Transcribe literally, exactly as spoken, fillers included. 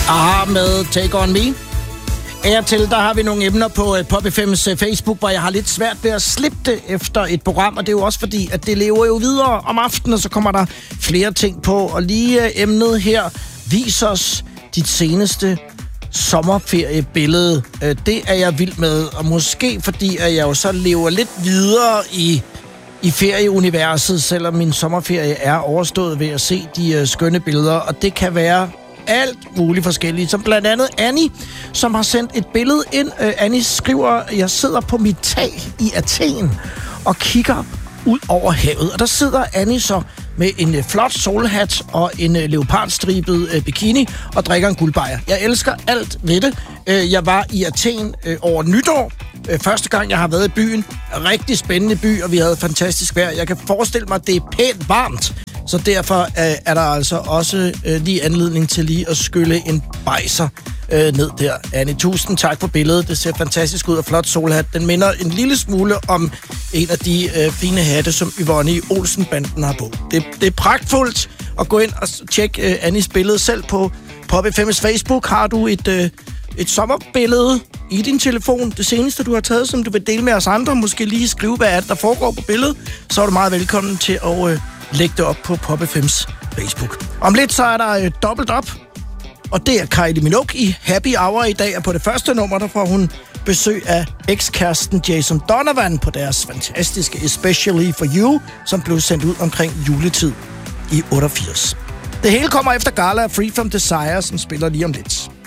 Aha med Take On Me. Til der har vi nogle emner på Pop F M's Facebook, hvor jeg har lidt svært ved at slippe det efter et program, og det er jo også fordi, at det lever jo videre om aftenen, og så kommer der flere ting på. Og lige emnet her, vis os dit seneste sommerferiebillede. Det er jeg vild med, og måske fordi, at jeg jo så lever lidt videre i, i ferieuniverset, selvom min sommerferie er overstået ved at se de uh, skønne billeder, og det kan være alt muligt forskelligt, som blandt andet Annie, som har sendt et billede ind. Uh, Annie skriver, jeg sidder på mit tag i Athen og kigger ud over havet, og der sidder Annie så med en uh, flot solhat og en uh, leopardstribet uh, bikini og drikker en guldbajer. Jeg elsker alt ved det. Uh, jeg var i Athen uh, over nytår. Uh, første gang, jeg har været i byen. Rigtig spændende by, og vi havde fantastisk vejr. Jeg kan forestille mig, at det er pænt varmt. Så derfor øh, er der altså også øh, lige anledning til lige at skylle en bejser øh, ned der. Annie, tusind tak for billedet. Det ser fantastisk ud og flot solhat. Den minder en lille smule om en af de øh, fine hatte, som Yvonne i Olsen-banden har på. Det, det er pragtfuldt at gå ind og tjekke øh, Annies billede selv på Pop F M's Facebook. Har du et, øh, et sommerbillede i din telefon, det seneste, du har taget, som du vil dele med os andre, måske lige skrive, hvad er det, der foregår på billedet, så er du meget velkommen til at øh, lægge det op på Pop F M's Facebook. Om lidt, så er der øh, dobbelt op, og det er Kylie Minogue i Happy Hour i dag, og på det første nummer, der får hun besøg af ekskæresten Jason Donovan på deres fantastiske Especially For You, som blev sendt ud omkring juletid i otteogfirs. Det hele kommer efter Gala Free From Desire, som spiller lige om lidt.